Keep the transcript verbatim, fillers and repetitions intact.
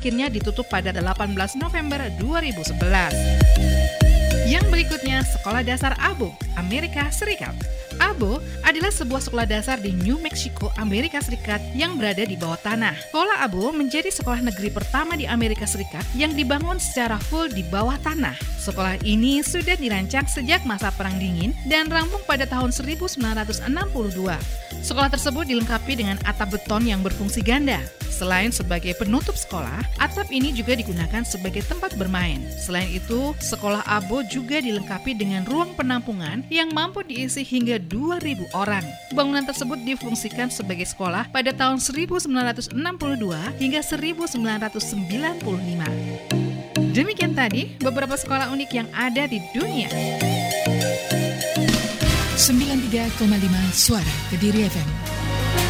akhirnya ditutup pada delapan belas November dua ribu sebelas. Yang berikutnya, Sekolah Dasar Abo, Amerika Serikat. Abo adalah sebuah sekolah dasar di New Mexico, Amerika Serikat yang berada di bawah tanah. Sekolah Abo menjadi sekolah negeri pertama di Amerika Serikat yang dibangun secara full di bawah tanah. Sekolah ini sudah dirancang sejak masa Perang Dingin dan rampung pada tahun seribu sembilan ratus enam puluh dua. Sekolah tersebut dilengkapi dengan atap beton yang berfungsi ganda. Selain sebagai penutup sekolah, atap ini juga digunakan sebagai tempat bermain. Selain itu, sekolah Abo juga dilengkapi dengan ruang penampungan yang mampu diisi hingga dua ribu orang. Bangunan tersebut difungsikan sebagai sekolah pada tahun seribu sembilan ratus enam puluh dua hingga seribu sembilan ratus sembilan puluh lima. Demikian tadi beberapa sekolah unik yang ada di dunia. sembilan puluh tiga koma lima Suara Kediri F M.